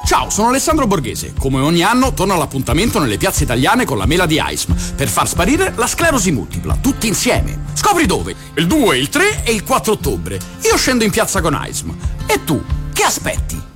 Ciao, sono Alessandro Borghese. Come ogni anno torno all'appuntamento nelle piazze italiane con la mela di AISM per far sparire la sclerosi multipla, tutti insieme. Scopri dove? Il 2, il 3 e il 4 ottobre. Io scendo in piazza con AISM. E tu, che aspetti?